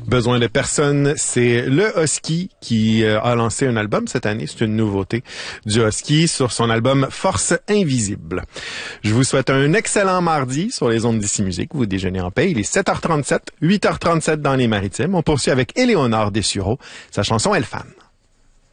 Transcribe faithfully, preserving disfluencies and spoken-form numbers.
Besoin de personne, c'est le Husky qui euh, a lancé un album cette année. C'est une nouveauté du Husky sur son album Force Invisible. Je vous souhaite un excellent mardi sur les ondes d'Ici Musique. Vous déjeunez en paix. Il est sept heures trente-sept, huit heures trente-sept dans les Maritimes. On poursuit avec Éléonore Dessureau, sa chanson Elle Femme.